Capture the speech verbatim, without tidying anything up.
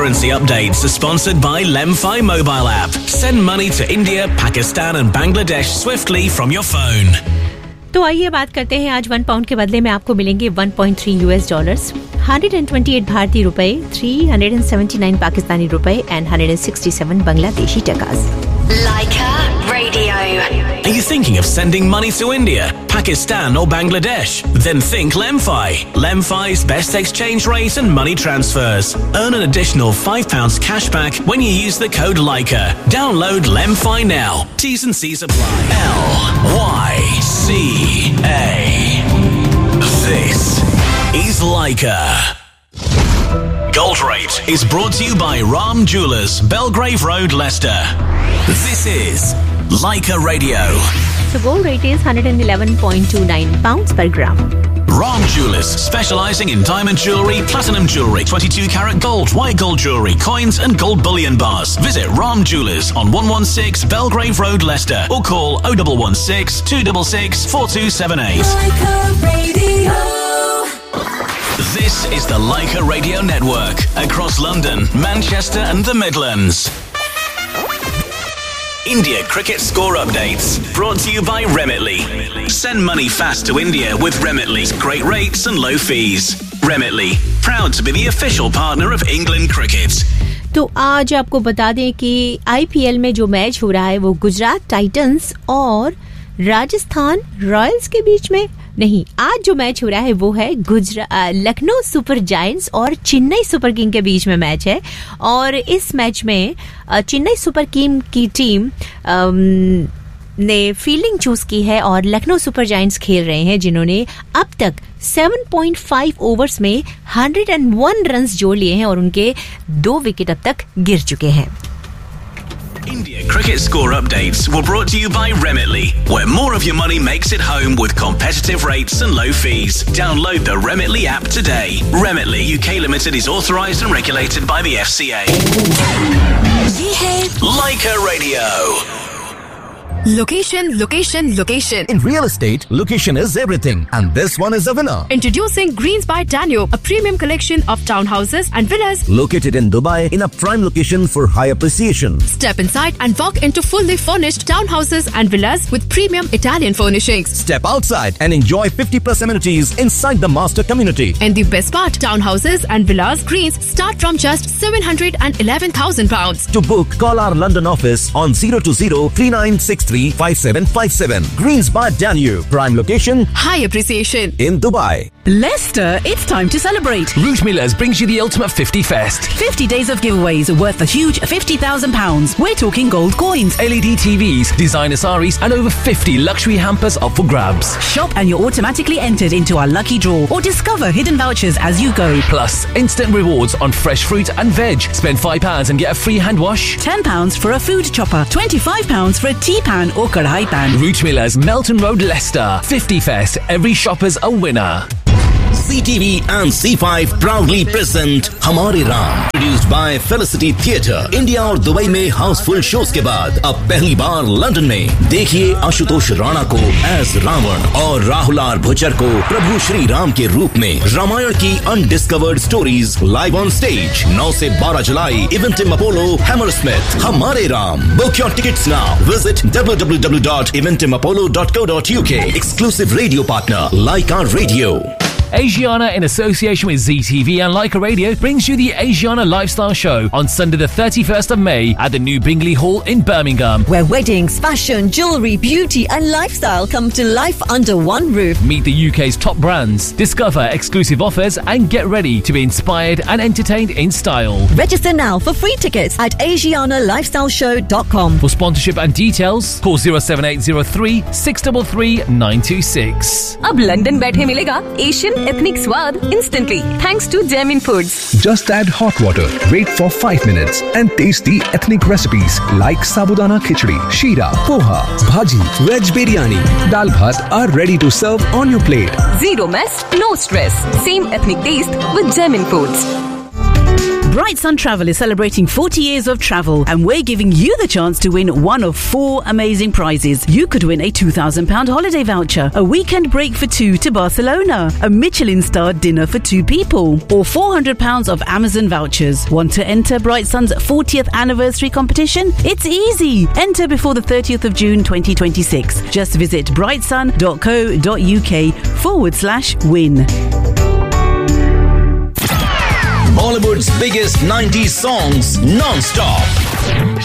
currency updates are sponsored by Lemfi mobile app. Send money to India, Pakistan and Bangladesh swiftly from your phone. तो आइए बात करते हैं आज one pound के बदले में आपको मिलेंगे one point three US dollars, one hundred twenty-eight भारतीय रुपए, three hundred seventy-nine पाकिस्तानी रुपए and one hundred sixty-seven Bangladeshi टकास. Leica Radio. Are you thinking of sending money to India, Pakistan or Bangladesh? Then think Lemfi. Lemfi's best exchange rate and money transfers. Earn an additional five pounds cash back when you use the code Leica. Download Lemfi now. T's and C's apply. L Y C A. This is Leica. Gold Rate is brought to you by Ram Jewellers, Belgrave Road, Leicester. This is Leica Radio. So gold rate is one hundred eleven point two nine pounds per gram. Ram Jewellers, specialising in diamond jewellery, platinum jewellery, twenty-two carat gold, white gold jewellery, coins and gold bullion bars. Visit Ram Jewellers on one sixteen Belgrave Road, Leicester, or call oh one one six, two six six, four two seven eight. Leica Radio. This is the Leica Radio Network, across London, Manchester and the Midlands. India cricket score updates, brought to you by Remitly. Send money fast to India with Remitly's great rates and low fees. Remitly, proud to be the official partner of England Cricket. तो आज आपको बता दें कि IPL में जो match हो रहा है वो गुजरात टाइटंस और राजस्थान रॉयल्स के बीच में नहीं, आज जो मैच हो रहा है वो है गुजरात लखनऊ सुपर जायंट्स और चेन्नई सुपर किंग के बीच में मैच है. और इस मैच में चेन्नई सुपर किंग की टीम ने फील्डिंग चूज की है और लखनऊ सुपर जायंट्स खेल रहे हैं जिन्होंने अब तक seven point five ओवर्स में one hundred one रन्स जोड़ लिए हैं और उनके दो विकेट अब तक गिर चुके हैं. India cricket score updates were brought to you by Remitly, where more of your money makes it home with competitive rates and low fees. Download the Remitly app today. Remitly U K Limited is authorised and regulated by the F C A. ये है Leica Radio. Location, location, location. In real estate, location is everything. And this one is a winner. Introducing Greens by Danube, a premium collection of townhouses and villas located in Dubai in a prime location for high appreciation. Step inside and walk into fully furnished townhouses and villas with premium Italian furnishings. Step outside and enjoy fifty plus amenities inside the master community. And the best part, townhouses and villas Greens start from just seven hundred eleven thousand pounds. To book, call our London office on zero two zero, three nine six three five seven five seven. Greens by Danube. Prime location. High appreciation. In Dubai. Leicester, it's time to celebrate. Root Millers brings you the ultimate fifty Fest. fifty days of giveaways worth a huge fifty thousand pounds. We're talking gold coins, L E D T Vs, designer saris and over fifty luxury hampers up for grabs. Shop and you're automatically entered into our lucky draw or discover hidden vouchers as you go. Plus, instant rewards on fresh fruit and veg. Spend five pounds and get a free hand wash. ten pounds for a food chopper. twenty-five pounds for a tea pan or kadhai pan. Root Millers, Melton Road, Leicester. fifty Fest. Every shopper's a winner. C T V and C five proudly present Hamare Ram, produced by Felicity Theatre. India और Dubai में Housefull shows के बाद अब पहली बार London में देखिए आशुतोष राणा को as Ravan और राहुल आर भुचर को प्रभु श्री राम के रूप में. रामायण की undiscovered stories live on stage नौ से बारह जुलाई इवेंटिम अपोलो हैमरस्मिथ. हमारे Ram. Book your tickets now. Visit w w w dot eventim apollo dot co dot u k. Exclusive radio partner Leica Radio. Asiana, in association with Z T V and Leica Radio, brings you the Asiana Lifestyle Show on Sunday the thirty-first of May at the New Bingley Hall in Birmingham. Where weddings, fashion, jewellery, beauty and lifestyle come to life under one roof. Meet the U K's top brands, discover exclusive offers and get ready to be inspired and entertained in style. Register now for free tickets at asiana lifestyle show dot com. For sponsorship and details, call zero seven eight zero three, six three three, nine two six. अब London बैठे मिलेगा Asian ethnic स्वाद instantly thanks to Jamin Foods. Just add hot water, wait for five minutes and taste the ethnic recipes like sabudana khichdi, sheera, poha, bhaji, veg biryani, dal bhat are ready to serve on your plate. Zero mess, no stress. Same ethnic taste with Jamin Foods. Bright Sun Travel is celebrating forty years of travel, and we're giving you the chance to win one of four amazing prizes. You could win a two thousand pounds holiday voucher, a weekend break for two to Barcelona, a Michelin-starred dinner for two people, or four hundred pounds of Amazon vouchers. Want to enter Bright Sun's fortieth anniversary competition? It's easy. Enter before the thirtieth of June twenty twenty-six. Just visit brightsun.co.uk forward slash win. Bollywood's biggest nineties songs non-stop.